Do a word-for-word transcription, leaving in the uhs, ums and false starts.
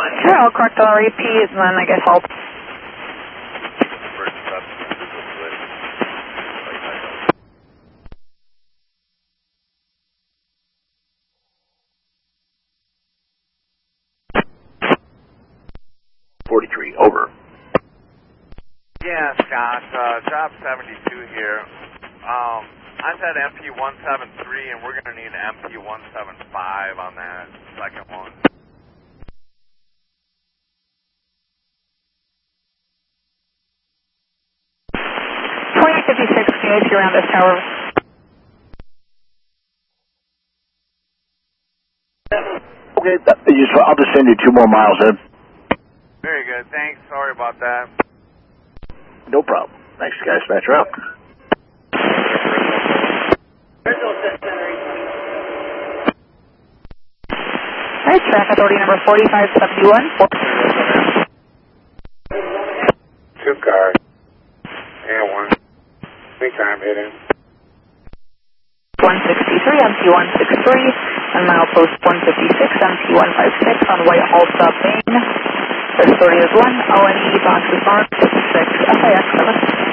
Sure, I'll correct all repeats and then I guess I'll... forty-three, over. Yeah, Scott, uh, job seventy-two here. Um, I said M P one seventy-three, and we're going to need M P one seventy-five on that second one. twenty fifty-six, can you see around this tower? Okay, that, you just, I'll just send you two more miles in. Very good, thanks. Sorry about that. No problem. Thanks, guys. Dispatcher out. Alright, traffic authority number forty-five seventy-one. Two cars. And one. Anytime hitting. one sixty-three, M P one sixty-three, and milepost one fifty-six, M P one fifty-six on Whitehall Sub Main. This authority is one, O N E box is marked, six, F I X seven.